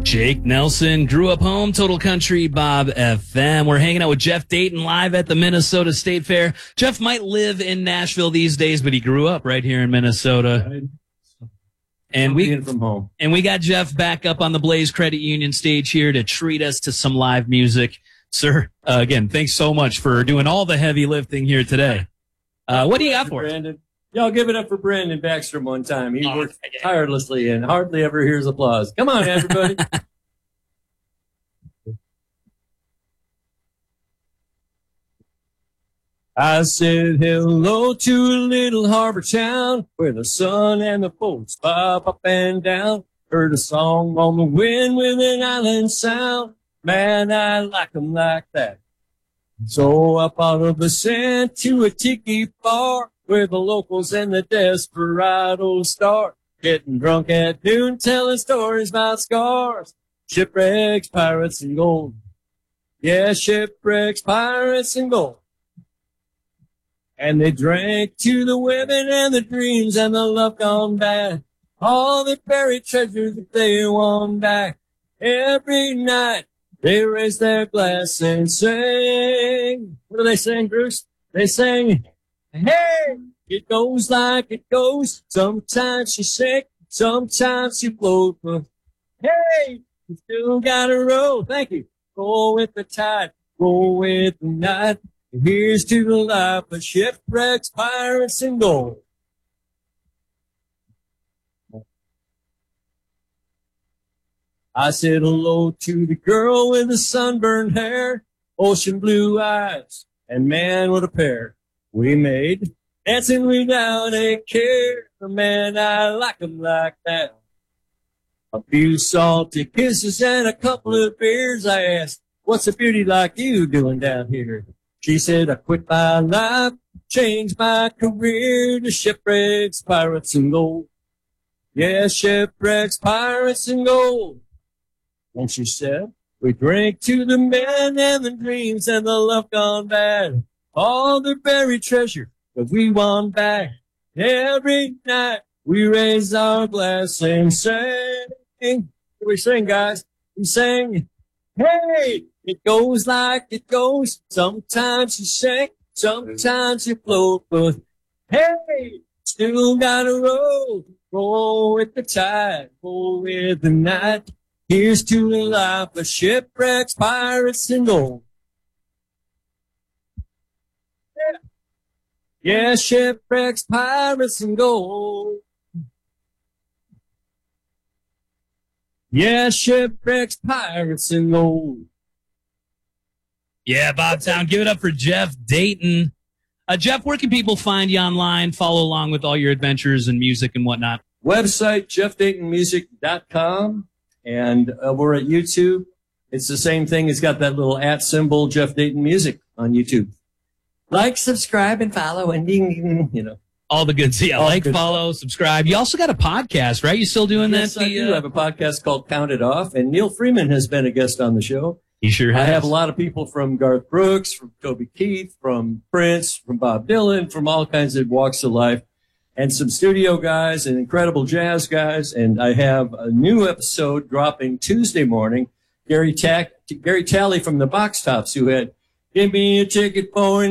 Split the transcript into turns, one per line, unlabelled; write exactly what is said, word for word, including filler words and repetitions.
Jake Nelson grew up home, Total Country Bob F M. We're hanging out with Jeff Dayton live at the Minnesota State Fair. Jeff might live in Nashville these days, but he grew up right here in Minnesota. And we
from home.
And we got Jeff back up on the Blaze Credit Union stage here to treat us to some live music. Sir, uh, again, thanks so much for doing all the heavy lifting here today. Uh, what do you got for us?
Brandon? Y'all give it up for Brandon Backstrom one time. He oh, works tirelessly and hardly ever hears applause. Come on, everybody. I said hello to a little harbor town where the sun and the boats bob up and down. Heard a song on the wind with an island sound. Man, I like 'em like that. So I followed the sand to a tiki bar where the locals and the desperados start. Getting drunk at noon, telling stories about scars. Shipwrecks, pirates, and gold. Yeah, shipwrecks, pirates, and gold. And they drank to the women and the dreams and the love gone bad. All the buried treasures that they won back. Every night they raised their glass and sang. What do they sing, Bruce? They sang, hey, it goes like it goes. Sometimes you sink, sometimes you float. But hey, you still gotta roll. Thank you. Roll with the tide, roll with the night. Here's to the life of shipwrecks, pirates, and gold. I said hello to the girl with the sunburned hair, ocean blue eyes, and man, what a pair we made. Dancing without a care, man, I like 'em like that. A few salty kisses and a couple of beers. I asked, what's a beauty like you doing down here? She said, I quit my life, changed my career to shipwrecks, pirates, and gold. Yeah, shipwrecks, pirates, and gold. And she said, we drank to the men and the dreams and the love gone bad. All the buried treasure that we won back. Every night we raise our glass and sang. We sing, guys. We sing, hey, it goes like it goes. Sometimes you sink, sometimes you float. But hey, still gotta roll. Roll with the tide, roll with the night. Here's to the life of shipwrecks, pirates, and gold. Yeah, yeah, shipwrecks, pirates, and gold. Yeah, shipwrecks, pirates, and gold.
Yeah, Bobtown, give it up for Jeff Dayton. Uh, Jeff, where can people find you online, follow along with all your adventures and music and whatnot?
Website, jeff dayton music dot com. And uh, we're at YouTube. It's the same thing. It's got that little at symbol, Jeff Dayton Music, on YouTube. Like, subscribe, and follow, and ding, ding, you know.
All the good. Yeah, like, follow, subscribe. You also got a podcast, right? You still doing
yes,
that?
Yes, I do. I have a podcast called Count It Off, and Neil Freeman has been a guest on the show.
He sure has.
I have a lot of people from Garth Brooks, from Toby Keith, from Prince, from Bob Dylan, from all kinds of walks of life. And some studio guys and incredible jazz guys. And I have a new episode dropping Tuesday morning. Gary Tack, Gary Talley from the Box Tops, who had, give me a ticket for an